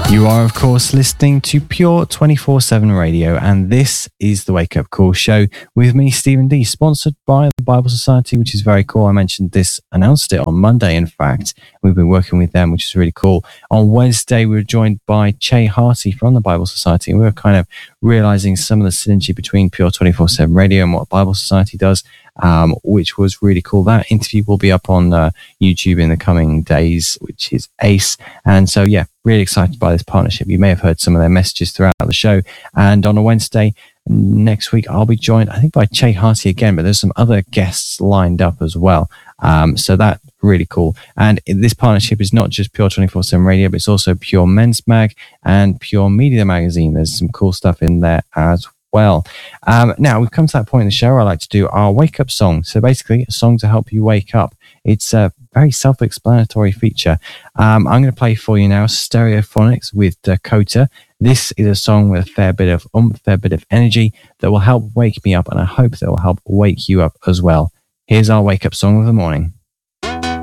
You are, of course, listening to Pure 24/7 Radio, and this is the Wake Up Call show with me, Stephen D, sponsored by the Bible Society, which is very cool. I mentioned this, announced it on Monday, in fact. We've been working with them, which is really cool. On Wednesday, we were joined by Che Harty from the Bible Society, and we were kind of realizing some of the synergy between Pure 24/7 Radio and what Bible Society does, which was really cool. That interview will be up on YouTube in the coming days, which is ace. And so, yeah, really excited by this partnership. You may have heard some of their messages throughout the show. And on a Wednesday next week, I'll be joined, I think, by Che Harty again, but there's some other guests lined up as well. So that's really cool. And this partnership is not just Pure 24/7 Radio, but it's also Pure Men's Mag and Pure Media Magazine. There's some cool stuff in there as well. Now we've come to that point in the show where I like to do our wake up song. So basically a song to help you wake up. It's a very self-explanatory feature. I'm going to play for you now Stereophonics with Dakota. This is a song with a fair bit of energy that will help wake me up, and I hope that will help wake you up as well. Here's our wake up song of the morning.